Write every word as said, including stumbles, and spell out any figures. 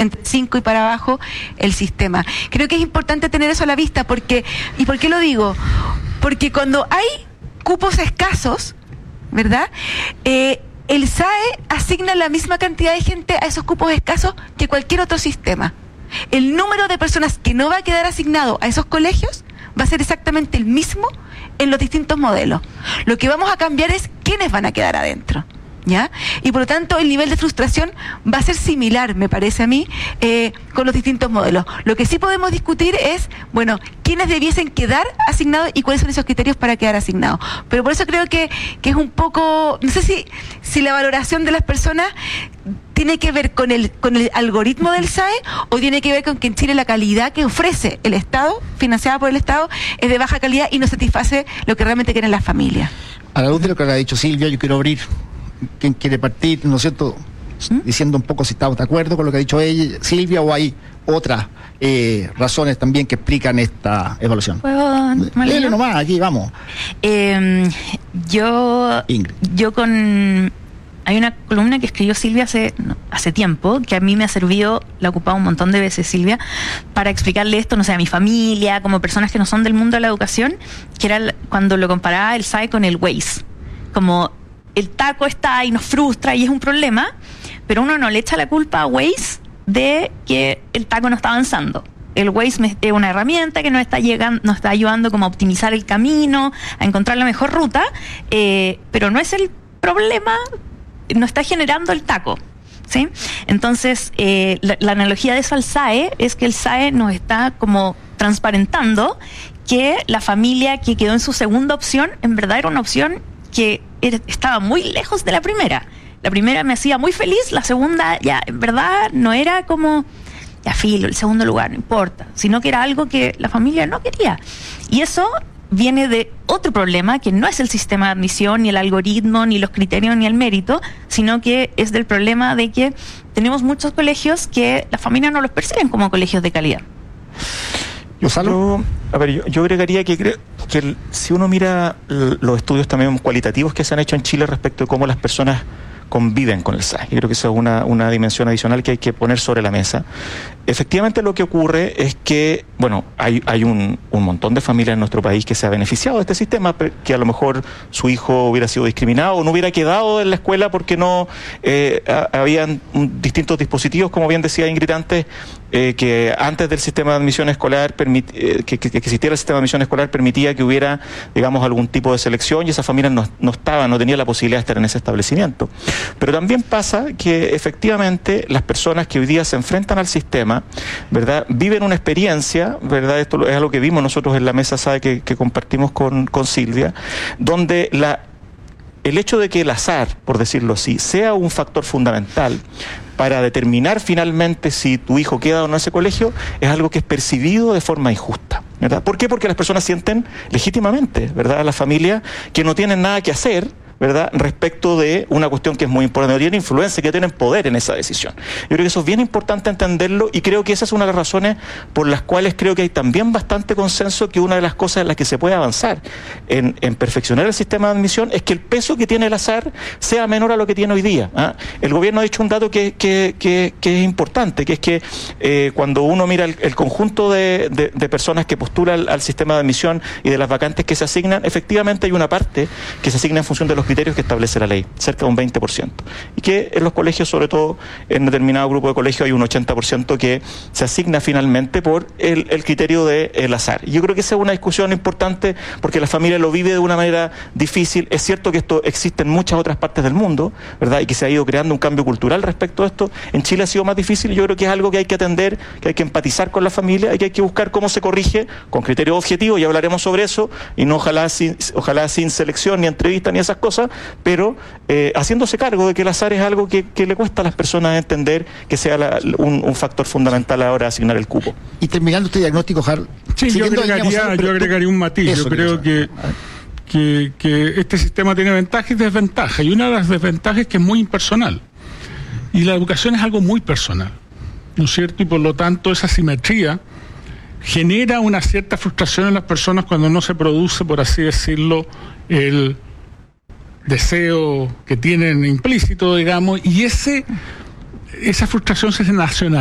entre cinco y para abajo el sistema. Creo que es importante tener eso a la vista, porque, ¿y por qué lo digo? Porque cuando hay cupos escasos, ¿verdad? Eh, el S A E asigna la misma cantidad de gente a esos cupos escasos que cualquier otro sistema. El número de personas que no va a quedar asignado a esos colegios va a ser exactamente el mismo en los distintos modelos. Lo que vamos a cambiar es quiénes van a quedar adentro, ¿ya? Y por lo tanto el nivel de frustración va a ser similar, me parece a mí, eh, con los distintos modelos. Lo que sí podemos discutir es, bueno, quiénes debiesen quedar asignados y cuáles son esos criterios para quedar asignados. Pero por eso creo que, que es un poco, no sé si, si la valoración de las personas tiene que ver con el, con el algoritmo del S A E o tiene que ver con que en Chile la calidad que ofrece el Estado, financiada por el Estado, es de baja calidad y no satisface lo que realmente quieren las familias. A la luz de lo que ha dicho Silvia, yo quiero abrir. ¿Quién quiere partir, no es cierto? ¿Mm? Diciendo un poco si estamos de acuerdo con lo que ha dicho ella, Silvia, o hay otras eh, razones también que explican esta evaluación. ¿Puedo, Léele nomás, aquí vamos. Eh, yo, Ingrid. yo con... Hay una columna que escribió Silvia hace, no, hace tiempo, que a mí me ha servido, la ha ocupado un montón de veces Silvia, para explicarle esto, no sé, a mi familia, como personas que no son del mundo de la educación, que era el, cuando lo comparaba el S A E con el Waze. Como el taco está ahí, nos frustra y es un problema, pero uno no le echa la culpa a Waze de que el taco no está avanzando. El Waze es una herramienta que nos está llegando, nos está ayudando como a optimizar el camino, a encontrar la mejor ruta, eh, pero no es el problema, no está generando el taco, ¿sí? Entonces, eh, la, la analogía de eso al S A E es que el S A E nos está como transparentando que la familia que quedó en su segunda opción, en verdad era una opción que era, estaba muy lejos de la primera. La primera me hacía muy feliz, la segunda ya, en verdad, no era como, ya filo, el segundo lugar, no importa, sino que era algo que la familia no quería. Y eso viene de otro problema que no es el sistema de admisión, ni el algoritmo, ni los criterios, ni el mérito, sino que es del problema de que tenemos muchos colegios que las familias no los perciben como colegios de calidad. Yo, a ver, yo, yo agregaría que, creo que el, si uno mira los estudios también cualitativos que se han hecho en Chile respecto de cómo las personas conviven con el S A E. Yo creo que esa es una, una dimensión adicional que hay que poner sobre la mesa. Efectivamente, lo que ocurre es que, bueno, hay, hay un, un montón de familias en nuestro país que se ha beneficiado de este sistema, que a lo mejor su hijo hubiera sido discriminado o no hubiera quedado en la escuela porque no eh, a, habían distintos dispositivos, como bien decía Ingrid antes, eh, que antes del sistema de admisión escolar, permit, eh, que, que, que existiera el sistema de admisión escolar, permitía que hubiera, digamos, algún tipo de selección y esas familias no, no estaban, no tenían la posibilidad de estar en ese establecimiento. Pero también pasa que efectivamente las personas que hoy día se enfrentan al sistema, ¿verdad?, viven una experiencia, ¿verdad?, esto es algo que vimos nosotros en la mesa S A E que, que compartimos con, con Silvia, donde la, el hecho de que el azar, por decirlo así, sea un factor fundamental para determinar finalmente si tu hijo queda o no en ese colegio, es algo que es percibido de forma injusta, ¿verdad? ¿Por qué? Porque las personas sienten legítimamente, ¿verdad?, a las familias que no tienen nada que hacer, ¿verdad?, respecto de una cuestión que es muy importante, que tienen influencia, que tienen poder en esa decisión. Yo creo que eso es bien importante entenderlo y creo que esa es una de las razones por las cuales creo que hay también bastante consenso que una de las cosas en las que se puede avanzar en, en perfeccionar el sistema de admisión es que el peso que tiene el azar sea menor a lo que tiene hoy día, ¿ah? El gobierno ha dicho un dato que, que, que, que es importante, que es que eh, cuando uno mira el, el conjunto de, de, de personas que postulan al, al sistema de admisión y de las vacantes que se asignan, efectivamente hay una parte que se asigna en función de los criterios que establece la ley, cerca de un veinte por ciento. Y que en los colegios, sobre todo en determinado grupo de colegios, hay un ochenta por ciento que se asigna finalmente por el, el criterio del azar. Y yo creo que esa es una discusión importante porque la familia lo vive de una manera difícil. Es cierto que esto existe en muchas otras partes del mundo, ¿verdad?, y que se ha ido creando un cambio cultural respecto a esto. En Chile ha sido más difícil y yo creo que es algo que hay que atender, que hay que empatizar con la familia y que hay que buscar cómo se corrige con criterios objetivos, y hablaremos sobre eso, y no ojalá sin, ojalá sin selección, ni entrevista, ni esas cosas, pero eh, haciéndose cargo de que el azar es algo que, que le cuesta a las personas entender que sea la, un, un factor fundamental a la hora de asignar el cupo. Y terminando este diagnóstico, Har, sí, yo agregaría, digamos, yo agregaría un matiz. Eso, yo creo que, que, que este sistema tiene ventajas y desventajas, y una de las desventajas es que es muy impersonal, y la educación es algo muy personal, ¿no es cierto? Y por lo tanto esa simetría genera una cierta frustración en las personas cuando no se produce, por así decirlo, el deseo que tienen implícito, digamos, y ese esa frustración se nacionaliza.